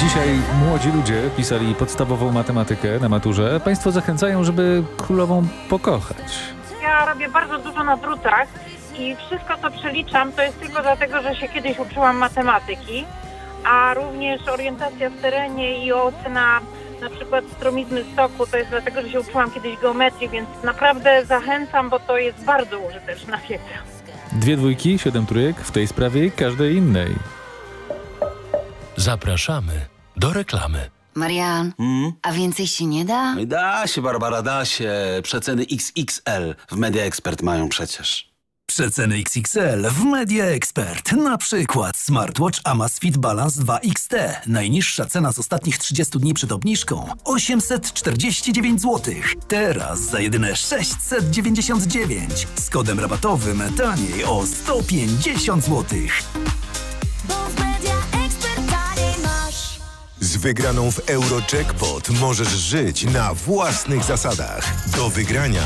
Dzisiaj młodzi ludzie pisali podstawową matematykę na maturze. Państwo zachęcają, żeby królową pokochać. Ja robię bardzo dużo na drutach i wszystko, co przeliczam, to jest tylko dlatego, że się kiedyś uczyłam matematyki, a również orientacja w terenie i ocena na przykład stromizny stoku, to jest dlatego, że się uczyłam kiedyś geometrii, więc naprawdę zachęcam, bo to jest bardzo użyteczna wiedza. 2 dwójki, 7 trójek, w tej sprawie i każdej innej. Zapraszamy do reklamy. Marian, a więcej się nie da? Da się, Barbara, da się. Przeceny XXL w Media Expert mają przecież. Przeceny XXL w Media Expert. Na przykład smartwatch Amazfit Balance 2 XT. Najniższa cena z ostatnich 30 dni przed obniżką 849 zł. Teraz za jedyne 699. Z kodem rabatowym taniej o 150 zł. Z wygraną w Eurojackpot możesz żyć na własnych zasadach. Do wygrania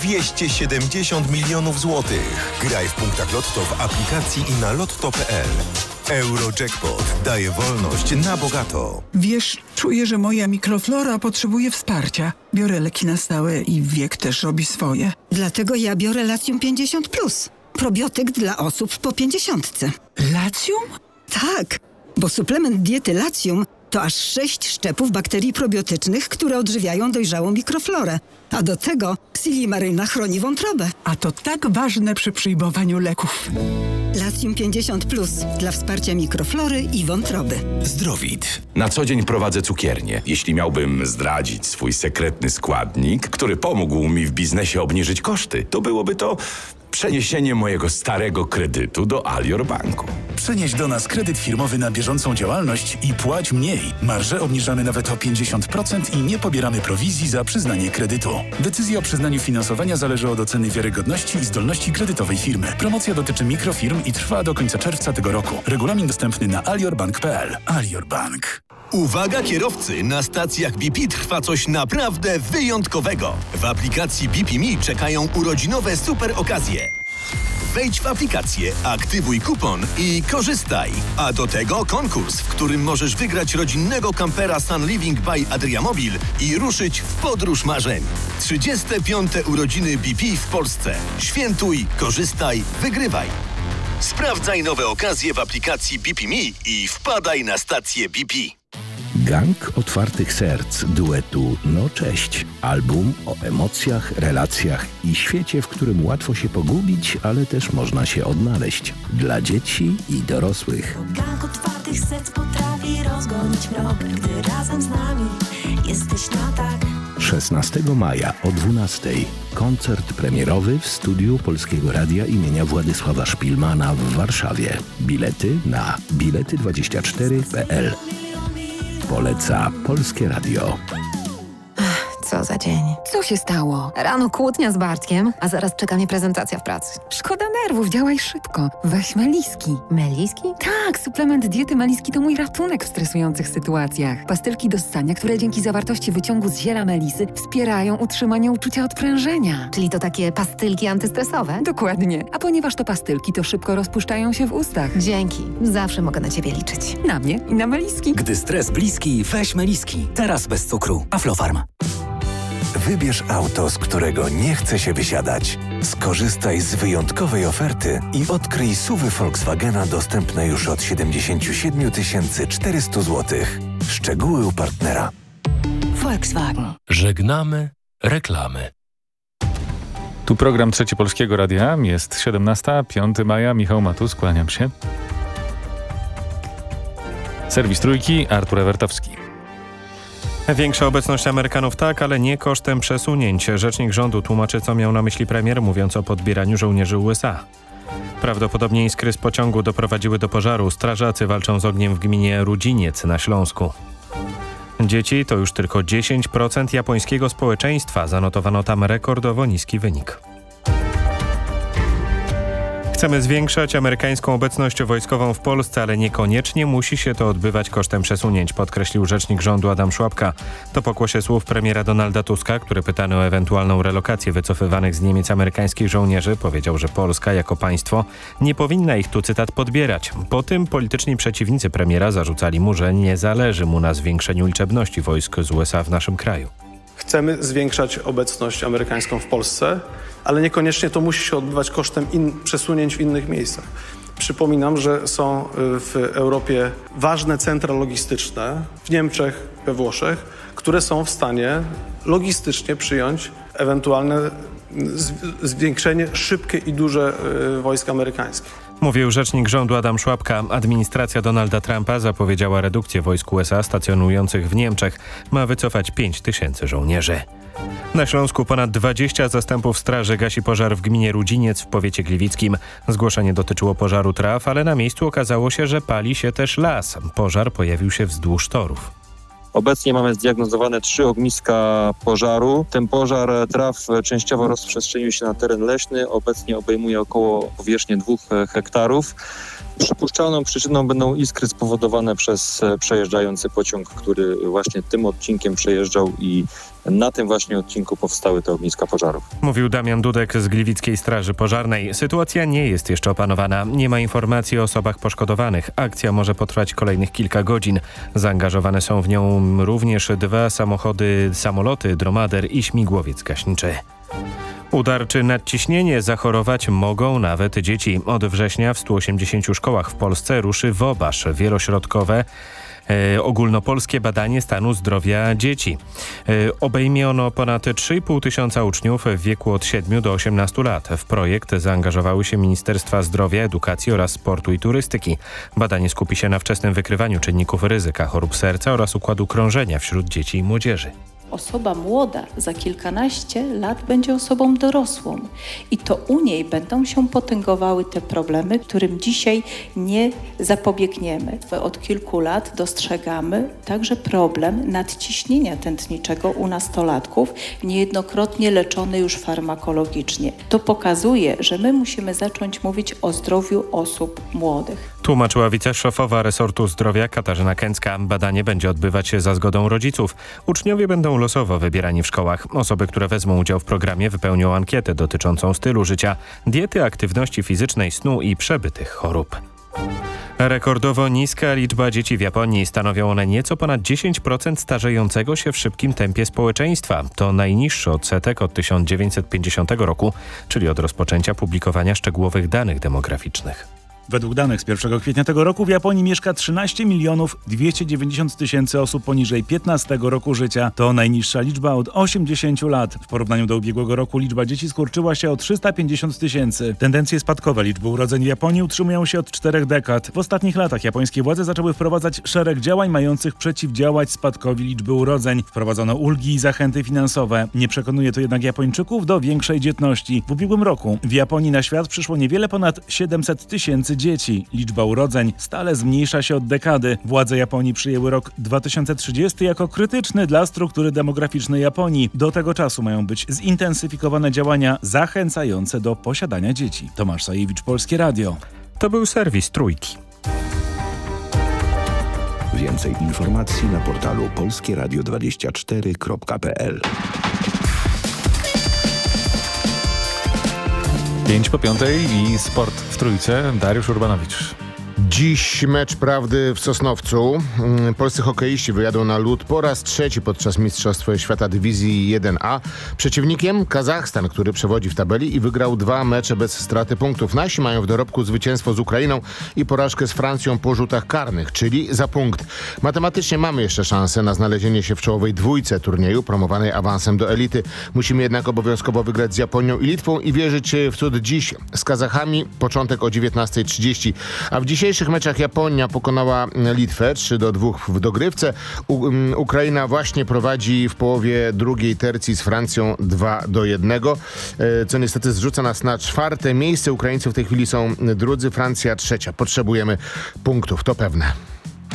270 milionów złotych. Graj w punktach Lotto w aplikacji i na lotto.pl. Eurojackpot daje wolność na bogato. Wiesz, czuję, że moja mikroflora potrzebuje wsparcia. Biorę leki na stałe i wiek też robi swoje. Dlatego ja biorę Latium 50+. Probiotyk dla osób po 50. Latium? Tak, bo suplement diety Latium to aż 6 szczepów bakterii probiotycznych, które odżywiają dojrzałą mikroflorę. A do tego Silimaryna chroni wątrobę. A to tak ważne przy przyjmowaniu leków. Latium 50+ dla wsparcia mikroflory i wątroby. Zdrowit. Na co dzień prowadzę cukiernię. Jeśli miałbym zdradzić swój sekretny składnik, który pomógł mi w biznesie obniżyć koszty, to byłoby to przeniesienie mojego starego kredytu do Alior Banku. Przenieś do nas kredyt firmowy na bieżącą działalność i płać mniej. Marże obniżamy nawet o 50% i nie pobieramy prowizji za przyznanie kredytu. Decyzja o przyznaniu finansowania zależy od oceny wiarygodności i zdolności kredytowej firmy. Promocja dotyczy mikrofirm i trwa do końca czerwca tego roku. Regulamin dostępny na aliorbank.pl. Alior Bank. Uwaga kierowcy, na stacjach BP trwa coś naprawdę wyjątkowego. W aplikacji BP.me czekają urodzinowe super okazje. Wejdź w aplikację, aktywuj kupon i korzystaj. A do tego konkurs, w którym możesz wygrać rodzinnego kampera Sun Living by Adriamobil i ruszyć w podróż marzeń. 35. urodziny BP w Polsce. Świętuj, korzystaj, wygrywaj. Sprawdzaj nowe okazje w aplikacji BP.me i wpadaj na stację BP. Gang otwartych serc duetu No Cześć. Album o emocjach, relacjach i świecie, w którym łatwo się pogubić, ale też można się odnaleźć. Dla dzieci i dorosłych. Gang otwartych serc potrafi rozgonić mrok, gdy razem z nami jesteś na tak. 16 maja o 12:00 koncert premierowy w studiu Polskiego Radia imienia Władysława Szpilmana w Warszawie. Bilety na bilety24.pl. Poleca Polskie Radio. Co za dzień. Co się stało? Rano kłótnia z Bartkiem, a zaraz czeka mnie prezentacja w pracy. Szkoda nerwów, działaj szybko. Weź Meliski. Meliski? Tak, suplement diety Meliski to mój ratunek w stresujących sytuacjach. Pastylki do ssania, które dzięki zawartości wyciągu z ziela melisy wspierają utrzymanie uczucia odprężenia. Czyli to takie pastylki antystresowe? Dokładnie. A ponieważ to pastylki, to szybko rozpuszczają się w ustach. Dzięki. Zawsze mogę na ciebie liczyć. Na mnie i na Meliski. Gdy stres bliski, weź Meliski. Teraz bez cukru. Aflofarm. Wybierz auto, z którego nie chce się wysiadać. Skorzystaj z wyjątkowej oferty i odkryj SUV-y Volkswagena dostępne już od 77 400 zł. Szczegóły u partnera. Volkswagen. Żegnamy reklamy. Tu program Trzeci Polskiego Radia. Jest 17, 5 maja. Michał Matus, kłaniam się. Serwis Trójki, Artur Ewertowski. Większa obecność Amerykanów tak, ale nie kosztem przesunięć. Rzecznik rządu tłumaczy, co miał na myśli premier, mówiąc o podbieraniu żołnierzy USA. Prawdopodobnie iskry z pociągu doprowadziły do pożaru. Strażacy walczą z ogniem w gminie Rudziniec na Śląsku. Dzieci to już tylko 10% japońskiego społeczeństwa. Zanotowano tam rekordowo niski wynik. Chcemy zwiększać amerykańską obecność wojskową w Polsce, ale niekoniecznie musi się to odbywać kosztem przesunięć, podkreślił rzecznik rządu Adam Szłapka. To pokłosie słów premiera Donalda Tuska, który pytany o ewentualną relokację wycofywanych z Niemiec amerykańskich żołnierzy, powiedział, że Polska jako państwo nie powinna ich, tu cytat, podbierać. Po tym polityczni przeciwnicy premiera zarzucali mu, że nie zależy mu na zwiększeniu liczebności wojsk z USA w naszym kraju. Chcemy zwiększać obecność amerykańską w Polsce, ale niekoniecznie to musi się odbywać kosztem przesunięć w innych miejscach. Przypominam, że są w Europie ważne centra logistyczne, w Niemczech, we Włoszech, które są w stanie logistycznie przyjąć ewentualne zwiększenie szybkie i duże wojsk amerykańskich. Mówił rzecznik rządu Adam Szłapka. Administracja Donalda Trumpa zapowiedziała redukcję wojsk USA stacjonujących w Niemczech. Ma wycofać 5 000 żołnierzy. Na Śląsku ponad 20 zastępów straży gasi pożar w gminie Rudziniec w powiecie gliwickim. Zgłoszenie dotyczyło pożaru traw, ale na miejscu okazało się, że pali się też las. Pożar pojawił się wzdłuż torów. Obecnie mamy zdiagnozowane 3 ogniska pożaru. Ten pożar traw częściowo rozprzestrzenił się na teren leśny. Obecnie obejmuje około powierzchnię 2 hektarów. Przypuszczalną przyczyną będą iskry spowodowane przez przejeżdżający pociąg, który właśnie tym odcinkiem przejeżdżał i na tym właśnie odcinku powstały te ogniska pożarów. Mówił Damian Dudek z Gliwickiej Straży Pożarnej. Sytuacja nie jest jeszcze opanowana. Nie ma informacji o osobach poszkodowanych. Akcja może potrwać kolejnych kilka godzin. Zaangażowane są w nią również 2 samoloty, dromader i śmigłowiec gaśniczy. Udar czy nadciśnienie zachorować mogą nawet dzieci. Od września w 180 szkołach w Polsce ruszy WOBASZ, wielośrodkowe ogólnopolskie badanie stanu zdrowia dzieci. Obejmie ono ponad 3,5 tysiąca uczniów w wieku od 7 do 18 lat. W projekt zaangażowały się Ministerstwa Zdrowia, Edukacji oraz Sportu i Turystyki. Badanie skupi się na wczesnym wykrywaniu czynników ryzyka chorób serca oraz układu krążenia wśród dzieci i młodzieży. Osoba młoda za kilkanaście lat będzie osobą dorosłą i to u niej będą się potęgowały te problemy, którym dzisiaj nie zapobiegniemy. Od kilku lat dostrzegamy także problem nadciśnienia tętniczego u nastolatków, niejednokrotnie leczony już farmakologicznie. To pokazuje, że my musimy zacząć mówić o zdrowiu osób młodych. Tłumaczyła wiceszefowa resortu zdrowia Katarzyna Kęcka. Badanie będzie odbywać się za zgodą rodziców. Uczniowie będą losowo wybierani w szkołach. Osoby, które wezmą udział w programie, wypełnią ankietę dotyczącą stylu życia, diety, aktywności fizycznej, snu i przebytych chorób. Rekordowo niska liczba dzieci w Japonii. Stanowią one nieco ponad 10% starzejącego się w szybkim tempie społeczeństwa. To najniższy odsetek od 1950 roku, czyli od rozpoczęcia publikowania szczegółowych danych demograficznych. Według danych z 1 kwietnia tego roku w Japonii mieszka 13 290 000 osób poniżej 15 roku życia. To najniższa liczba od 80 lat. W porównaniu do ubiegłego roku liczba dzieci skurczyła się o 350 000. Tendencje spadkowe liczby urodzeń w Japonii utrzymują się od 4 dekad. W ostatnich latach japońskie władze zaczęły wprowadzać szereg działań mających przeciwdziałać spadkowi liczby urodzeń. Wprowadzono ulgi i zachęty finansowe. Nie przekonuje to jednak Japończyków do większej dzietności. W ubiegłym roku w Japonii na świat przyszło niewiele ponad 700 000 dzieci. Liczba urodzeń stale zmniejsza się od dekady. Władze Japonii przyjęły rok 2030 jako krytyczny dla struktury demograficznej Japonii. Do tego czasu mają być zintensyfikowane działania zachęcające do posiadania dzieci. Tomasz Sajewicz, Polskie Radio. To był serwis Trójki. Więcej informacji na portalu polskieradio24.pl. 5:05 i sport w Trójce. Dariusz Urbanowicz. Dziś mecz prawdy w Sosnowcu. Polscy hokeiści wyjadą na lód po raz 3 podczas Mistrzostw Świata Dywizji 1A. Przeciwnikiem Kazachstan, który przewodzi w tabeli i wygrał 2 mecze bez straty punktów. Nasi mają w dorobku zwycięstwo z Ukrainą i porażkę z Francją po rzutach karnych, czyli za punkt. Matematycznie mamy jeszcze szansę na znalezienie się w czołowej dwójce turnieju promowanej awansem do elity. Musimy jednak obowiązkowo wygrać z Japonią i Litwą i wierzyć w cud dziś. Z Kazachami początek o 19:30, a w dzisiejszych meczach Japonia pokonała Litwę 3-2 w dogrywce. Ukraina właśnie prowadzi w połowie drugiej tercji z Francją 2-1, co niestety zrzuca nas na 4. miejsce. Ukraińcy w tej chwili są drudzy, Francja 3. Potrzebujemy punktów, to pewne.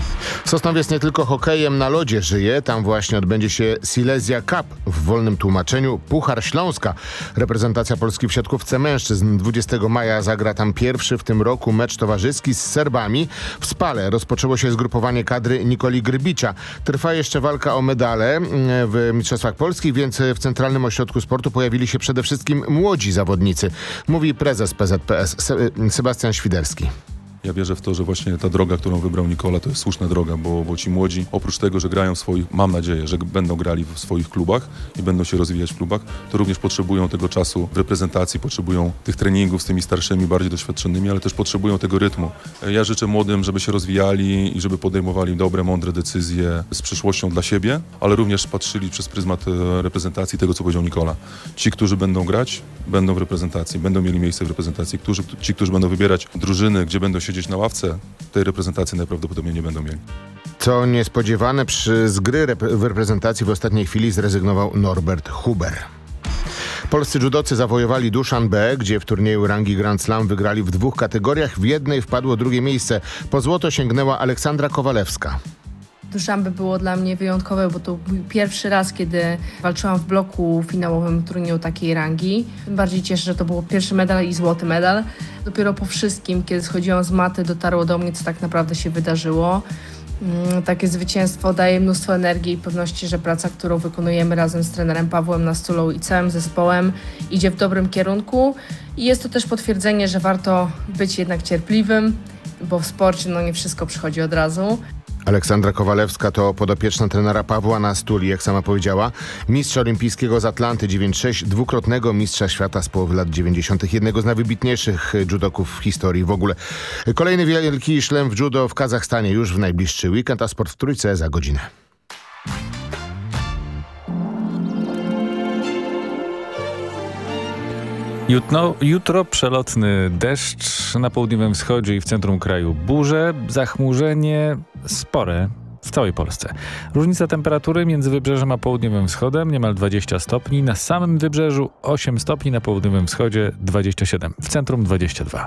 Sosnowiec nie tylko hokejem na lodzie żyje. Tam właśnie odbędzie się Silesia Cup, w wolnym tłumaczeniu Puchar Śląska. Reprezentacja Polski w siatkówce mężczyzn 20 maja zagra tam pierwszy w tym roku mecz towarzyski z Serbami. W Spale rozpoczęło się zgrupowanie kadry Nikoli Grbicia. Trwa jeszcze walka o medale w Mistrzostwach Polskich, więc w Centralnym Ośrodku Sportu pojawili się przede wszystkim młodzi zawodnicy, mówi prezes PZPS Sebastian Świderski. Ja wierzę w to, że właśnie ta droga, którą wybrał Nikola, to jest słuszna droga, bo ci młodzi, oprócz tego, że grają w swoich, mam nadzieję, że będą grali w swoich klubach i będą się rozwijać w klubach, to również potrzebują tego czasu w reprezentacji, potrzebują tych treningów z tymi starszymi, bardziej doświadczonymi, ale też potrzebują tego rytmu. Ja życzę młodym, żeby się rozwijali i żeby podejmowali dobre, mądre decyzje z przyszłością dla siebie, ale również patrzyli przez pryzmat reprezentacji tego, co powiedział Nikola. Ci, którzy będą grać, będą w reprezentacji, będą mieli miejsce w reprezentacji. Ci, którzy będą wybierać drużyny, gdzie będą siedzieć na ławce, tej reprezentacji najprawdopodobniej nie będą mieli. Co niespodziewane, z gry w reprezentacji w ostatniej chwili zrezygnował Norbert Huber. Polscy judocy zawojowali Duszanbe, gdzie w turnieju rangi Grand Slam wygrali w 2 kategoriach. W jednej wpadło 2. miejsce. Po złoto sięgnęła Aleksandra Kowalewska. Duszanbe było dla mnie wyjątkowe, bo to był pierwszy raz, kiedy walczyłam w bloku finałowym turnieju takiej rangi. Tym bardziej cieszę, że to był pierwszy medal i złoty medal. Dopiero po wszystkim, kiedy schodziłam z maty, dotarło do mnie, co tak naprawdę się wydarzyło. Takie zwycięstwo daje mnóstwo energii i pewności, że praca, którą wykonujemy razem z trenerem Pawłem Nastulą i całym zespołem, idzie w dobrym kierunku. I jest to też potwierdzenie, że warto być jednak cierpliwym, bo w sporcie nie wszystko przychodzi od razu. Aleksandra Kowalewska to podopieczna trenera Pawła Nastuli, jak sama powiedziała. Mistrza olimpijskiego z Atlanty 9-6, dwukrotnego mistrza świata z połowy lat 90., jednego z najwybitniejszych judoków w historii w ogóle. Kolejny wielki szlem w judo w Kazachstanie już w najbliższy weekend, a sport w Trójce za godzinę. Jutro przelotny deszcz, na południowym wschodzie i w centrum kraju burze, zachmurzenie spore w całej Polsce. Różnica temperatury między wybrzeżem a południowym wschodem niemal 20 stopni, na samym wybrzeżu 8 stopni, na południowym wschodzie 27, w centrum 22.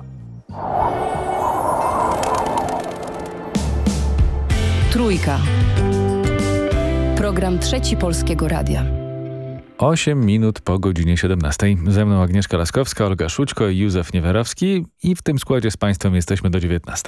Trójka. Program Trzeci Polskiego Radia. 8 minut po godzinie 17. Ze mną Agnieszka Laskowska, Olga Szućko i Józef Niewerowski i w tym składzie z Państwem jesteśmy do 19.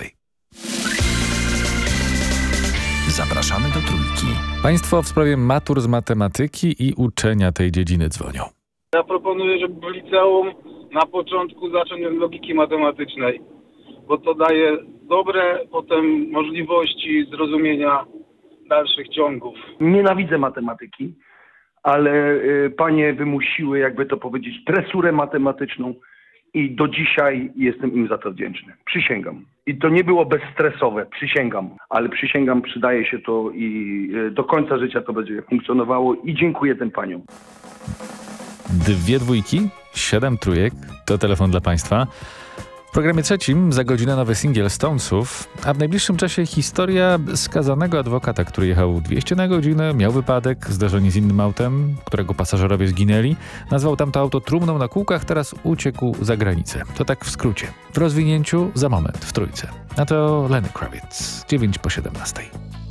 Zapraszamy do Trójki. Państwo w sprawie matur z matematyki i uczenia tej dziedziny dzwonią. Ja proponuję, żeby w liceum na początku zacząć od logiki matematycznej, bo to daje dobre potem możliwości zrozumienia dalszych ciągów. Nienawidzę matematyki, ale panie wymusiły, jakby to powiedzieć, tresurę matematyczną i do dzisiaj jestem im za to wdzięczny. Przysięgam. I to nie było bezstresowe, przysięgam, ale przysięgam, przydaje się to i do końca życia to będzie funkcjonowało i dziękuję tym paniom. 2 dwójki, 7 trójek, to telefon dla Państwa. W programie trzecim za godzinę nowy singiel Stonesów, a w najbliższym czasie historia skazanego adwokata, który jechał 200 na godzinę, miał wypadek, zdarzenie z innym autem, którego pasażerowie zginęli, nazwał tamto auto trumną na kółkach, teraz uciekł za granicę. To tak w skrócie. W rozwinięciu za moment w Trójce. A to Lenny Kravitz, 9 po 17.